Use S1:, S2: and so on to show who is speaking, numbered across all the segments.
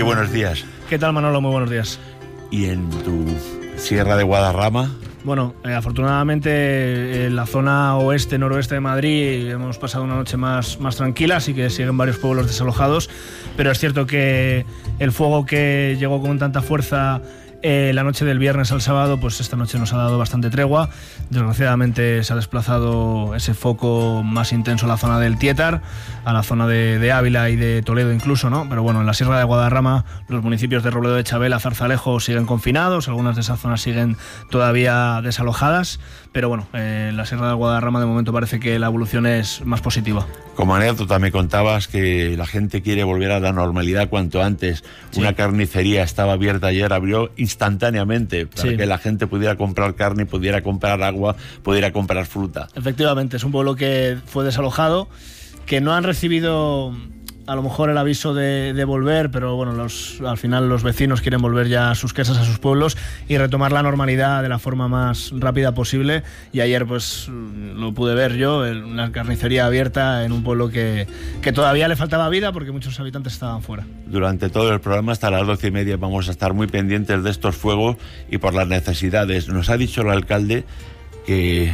S1: buenos días.
S2: ¿Qué tal, Manolo? Muy buenos días.
S1: ¿Y en tu Sierra de Guadarrama?
S2: Bueno, afortunadamente en la zona oeste-noroeste de Madrid hemos pasado una noche más tranquila, así que siguen varios pueblos desalojados, pero es cierto que el fuego que llegó con tanta fuerza la noche del viernes al sábado, pues esta noche nos ha dado bastante tregua. Desgraciadamente se ha desplazado ese foco más intenso a la zona del Tietar, a la zona de Ávila y de Toledo incluso, ¿no? Pero bueno, en la Sierra de Guadarrama los municipios de Robledo de Chabela, Zarzalejo siguen confinados, algunas de esas zonas siguen todavía desalojadas, pero bueno, en la Sierra de Guadarrama de momento parece que la evolución es más positiva.
S1: Como anécdota me contabas que la gente quiere volver a la normalidad cuanto antes. Sí. Una carnicería estaba abierta ayer, abrió instantáneamente para que la gente pudiera comprar carne, pudiera comprar agua, pudiera comprar fruta.
S2: Efectivamente, es un pueblo que fue desalojado, que no han recibido a lo mejor el aviso de volver, pero bueno, al final los vecinos quieren volver ya a sus casas, a sus pueblos y retomar la normalidad de la forma más rápida posible. Y ayer pues lo pude ver yo, una carnicería abierta en un pueblo que todavía le faltaba vida porque muchos habitantes estaban fuera.
S1: Durante todo el programa hasta las 12:30 vamos a estar muy pendientes de estos fuegos y por las necesidades. Nos ha dicho el alcalde que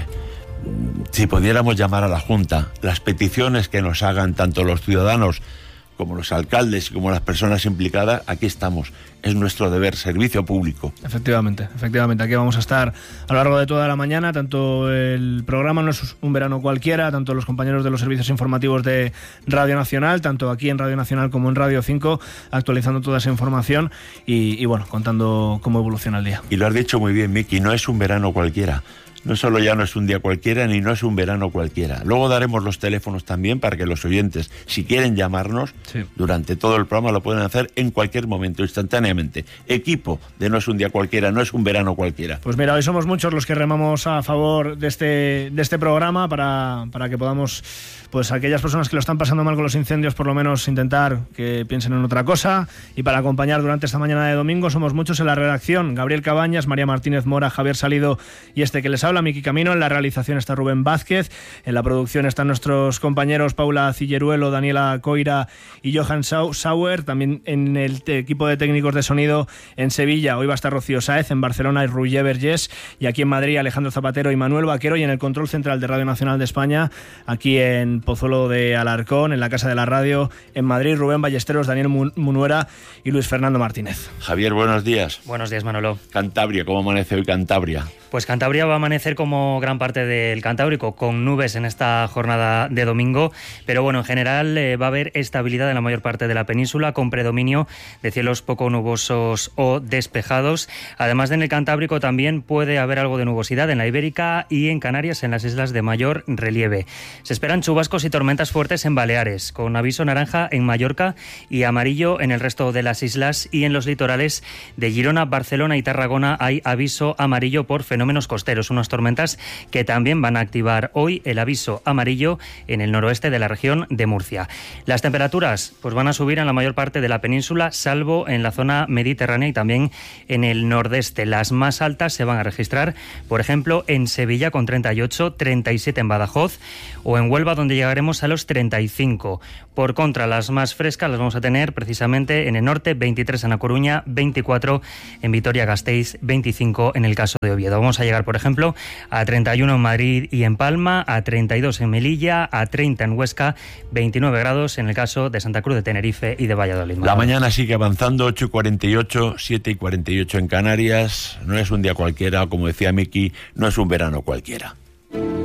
S1: si pudiéramos llamar a la Junta, las peticiones que nos hagan tanto los ciudadanos como los alcaldes y como las personas implicadas, aquí estamos. Es nuestro deber, servicio público.
S2: Efectivamente. Aquí vamos a estar a lo largo de toda la mañana. Tanto el programa No es un verano cualquiera, tanto los compañeros de los servicios informativos de Radio Nacional, tanto aquí en Radio Nacional como en Radio 5, actualizando toda esa información y bueno, contando cómo evoluciona el día.
S1: Y lo has dicho muy bien, Miki, no es un verano cualquiera. No solo ya no es un día cualquiera, ni no es un verano cualquiera. Luego daremos los teléfonos también para que los oyentes, si quieren llamarnos, durante todo el programa lo pueden hacer en cualquier momento, instantáneamente. Equipo de No es un día cualquiera, no es un verano cualquiera.
S2: Pues mira, hoy somos muchos los que remamos a favor de este programa para que podamos, pues aquellas personas que lo están pasando mal con los incendios, por lo menos intentar que piensen en otra cosa. Y para acompañar durante esta mañana de domingo somos muchos en la redacción: Gabriel Cabañas, María Martínez Mora, Javier Salido y este que les habla, Miki Camino. En la realización está Rubén Vázquez, en la producción están nuestros compañeros Paula Cilleruelo, Daniela Coira y Johan Sauer. También en el equipo de técnicos de sonido en Sevilla hoy va a estar Rocío Sáez, en Barcelona Roger Vergés, y aquí en Madrid Alejandro Zapatero y Manuel Vaquero, y en el control central de Radio Nacional de España, aquí en Pozuelo de Alarcón, en la Casa de la Radio en Madrid, Rubén Ballesteros, Daniel Munuera y Luis Fernando Martínez.
S1: Javier, buenos días.
S3: Buenos días, Manolo.
S1: Cantabria, ¿cómo amanece hoy Cantabria?
S3: Pues Cantabria va a amanecer como gran parte del Cantábrico, con nubes en esta jornada de domingo, pero bueno, en general va a haber estabilidad en la mayor parte de la península, con predominio de cielos poco nubosos o despejados. Además de en el Cantábrico también puede haber algo de nubosidad en la Ibérica y en Canarias, en las islas de mayor relieve. Se esperan chubascos y tormentas fuertes en Baleares, con aviso naranja en Mallorca y amarillo en el resto de las islas, y en los litorales de Girona, Barcelona y Tarragona hay aviso amarillo por fenómenos costeros, unas tormentas que también van a activar hoy el aviso amarillo en el noroeste de la región de Murcia. Las temperaturas pues van a subir en la mayor parte de la península, salvo en la zona mediterránea y también en el nordeste. Las más altas se van a registrar, por ejemplo, en Sevilla con 38, 37 en Badajoz, o en Huelva, donde llegaremos a los 35. Por contra, las más frescas las vamos a tener precisamente en el norte, 23 en La Coruña, 24 en Vitoria-Gasteiz, 25 en el caso de Oviedo. Vamos a llegar, por ejemplo, a 31 en Madrid y en Palma, a 32 en Melilla, a 30 en Huesca, 29 grados en el caso de Santa Cruz de Tenerife y de Valladolid.
S1: La mañana sigue avanzando, 8:48, 7:48 en Canarias. No es un día cualquiera, como decía Miki, no es un verano cualquiera.